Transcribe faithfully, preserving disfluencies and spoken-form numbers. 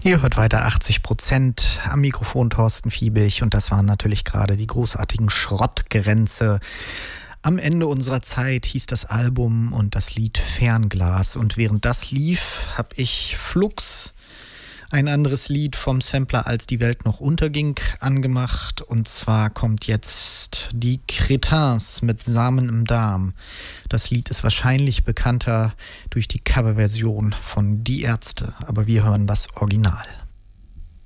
Ihr hört weiter achtzig Prozent, am Mikrofon Thorsten Fiebig, und das waren natürlich gerade die großartigen Schrottgrenze. Am Ende unserer Zeit hieß das Album und das Lied Fernglas, und während das lief, habe ich Flux, ein anderes Lied vom Sampler Als die Welt noch unterging, angemacht, und zwar kommt jetzt die Crétins mit Samen im Darm. Das Lied ist wahrscheinlich bekannter durch die Coverversion von Die Ärzte, aber wir hören das Original.